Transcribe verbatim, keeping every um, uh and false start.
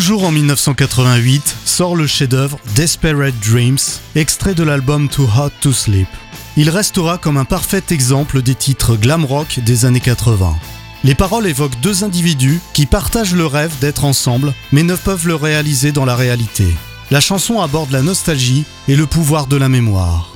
Toujours en mille neuf cent quatre-vingt-huit, sort le chef-d'œuvre Desperate Dreams, extrait de l'album Too Hot to Sleep. Il restera comme un parfait exemple des titres glam rock des années quatre-vingts. Les paroles évoquent deux individus qui partagent le rêve d'être ensemble, mais ne peuvent le réaliser dans la réalité. La chanson aborde la nostalgie et le pouvoir de la mémoire.